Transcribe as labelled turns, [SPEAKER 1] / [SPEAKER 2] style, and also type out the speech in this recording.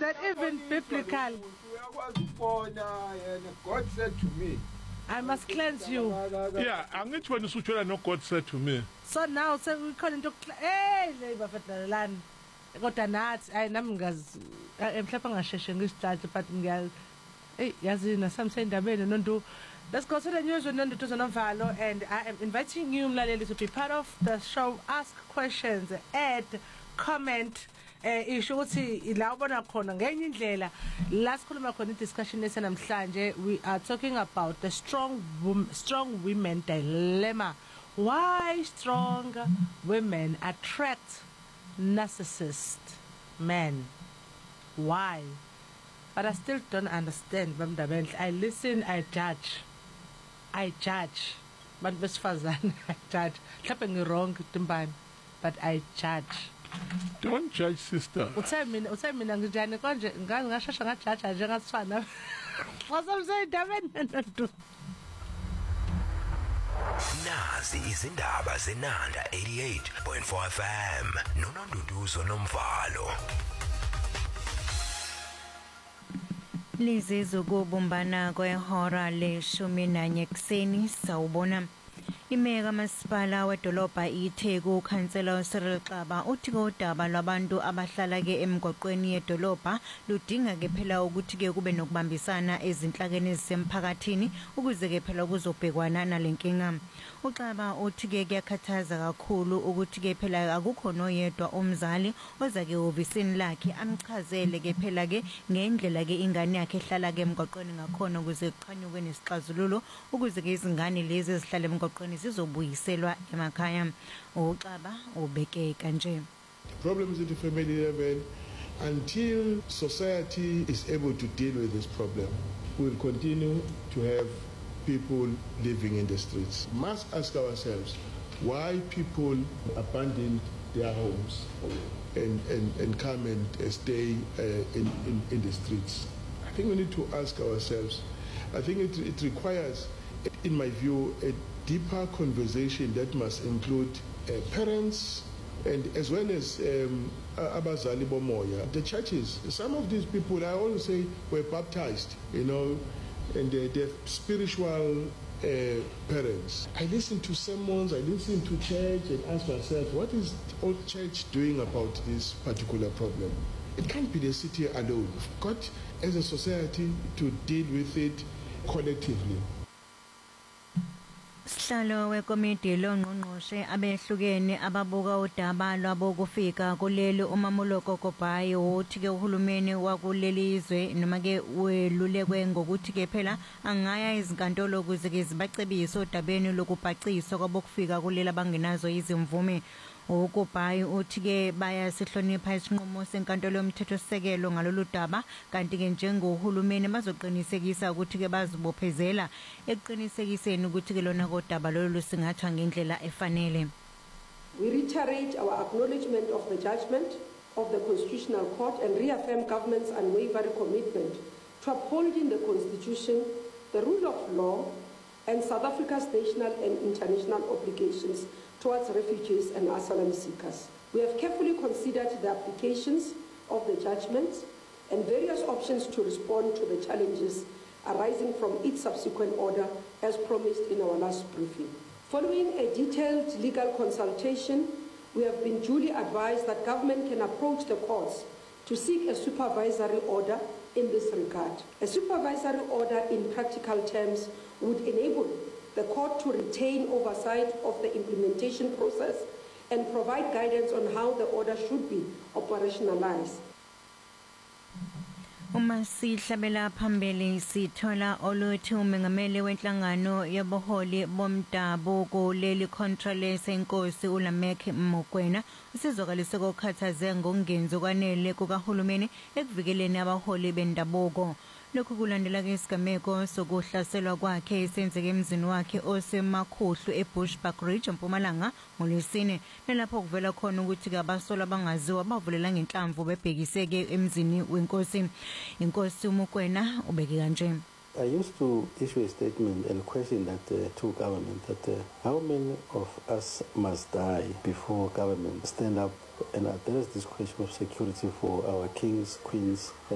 [SPEAKER 1] that even biblical?
[SPEAKER 2] God said to me,
[SPEAKER 1] I must cleanse you.
[SPEAKER 3] Yeah, I'm not when you no God said to me.
[SPEAKER 1] So now, so we call into hey, labor for the land. I got a nut. I namgas. I'm clapping a session. We start to part girl. Hey, Yazina, some saying that men don't do. Let's consider news when none to follow. And I am inviting you, Mlaleli, to be part of the show. Ask questions, add, comment. Ishuthi ilawubona khona ngenye indlela la sikhuluma khona discussion esenamhlanje. We are talking about the strong women dilemma. Why strong women attract narcissist men? Why? But I still don't understand. I listen, I judge. But besifazane I judge. Mhlawumbe wrong Timbani, but I judge.
[SPEAKER 3] Don't judge, sister.
[SPEAKER 1] Uthe mina ngijane konje ngashasha ngajudge njengasifana. Wasomsayidabeni.
[SPEAKER 4] Nazi izindaba zenanda 88.4 FM noNonduduzo Nomvalo.
[SPEAKER 5] Lizizo kubumbana kwehora le-11 kuseni sawubona. Imeka masipala wedolobha iTheku ukhansela uCyril Xaba uthi kodaba lwabantu abahlala ke emgwaqweni yedolobha ludinga ke phela ukuthi ke kube nokubambisana ezinhlakeni ezisemphakathini ukuze ke phela kuzobhekwana nalenkinga. uXaba uthi ke kuyakhathaza kakhulu ukuthi ke phela akukho noyedwa umzali oza ke ofisini lakhe amchazele ke phela ke ngendlela ke ingane yakhe ehlala ke emgwaqweni ngakhona ukuze kuqhanyuke nesixazululo ukuze ke izingane lezi ezihlala emgwaqweni zizobuyiselwa emakhaya. uXaba ubeke kanje.
[SPEAKER 2] the problem is at the family level. Until society is able to deal with this problem, we will continue to have people living in the streets. We must ask ourselves why people abandon their homes and come and stay in the streets. I think we need to ask ourselves. I think it requires, in my view, a deeper conversation that must include parents and as well as abazali bomoya, the churches. Some of these people, I always say, were baptized, and they're spiritual parents. I listen to sermons, I listen to church and ask myself, what is old church doing about this particular problem? It can't be the city alone. We've got, as a society, to deal with it collectively.
[SPEAKER 5] Sihlalo wekomiti longqongqoshe abehlukene ababuka udaba lwabokufika kuleli uMamuloko Kobhayi uthi ke uhulumeni wakulelizwe noma ke welulekwe ngokuthi ke phela angaya izinkantolo ukuze ke zibacebise odabeni lokubhaciswa kwabokufika kulela bangenazo izimvume. uKobhayi uthi ke bayasihlonipha isinqumo senkantolo yomthethosisekelo ngalolu daba kanti ke njengohulumeni bazoqinisekisa ukuthi ke bazibophezela eqinisekiseni ukuthi ke lona kodaba lolu singathwa ngendlela efanele.
[SPEAKER 6] We reiterate our acknowledgement of the judgment of the Constitutional Court and reaffirm government's unwavering commitment to upholding the Constitution, the rule of law, and South Africa's national and international obligations towards refugees and asylum seekers. We have carefully considered the applications of the judgments and various options to respond to the challenges arising from each subsequent order as promised in our last briefing. Following a detailed legal consultation, we have been duly advised that government can approach the courts to seek a supervisory order in this regard. A supervisory order in practical terms would enable the court to retain oversight of the implementation process and provide guidance on how the order should be operationalized.
[SPEAKER 5] Uma sihlabela phambili sithola oluthi umengameli wenhlangano yaboholi bomdabuko leli contrale senkosi uLamek Mokoena usizwakalise kokhathaze ngokungenzi kwanele kukahulumeni ekuvikeleni abaholi bendabuko. Lokhu kulandela ke isigameko sokuhlaselwa kwakhe esenzeke emzini wakhe osemakhuhlu eBushbuck Ridge eMpumalanga ngoLwesine nalapho kuvela khona ukuthi ke abasola bangaziwa bavulela ngenhlamvu bebhekiseke emzini wenkosi. Inkosi uMokoena ubeke kanje.
[SPEAKER 7] I used to issue a statement and question that to government that how many of us must die before government stand up and address this question of security for our kings, queens,